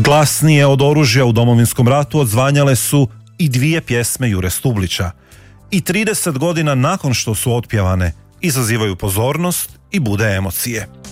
Glasnije od oružja u Domovinskom ratu odzvanjale su i 2 pjesme Jure Stublića. I 30 godina nakon što su otpjevane, izazivaju pozornost i bude emocije.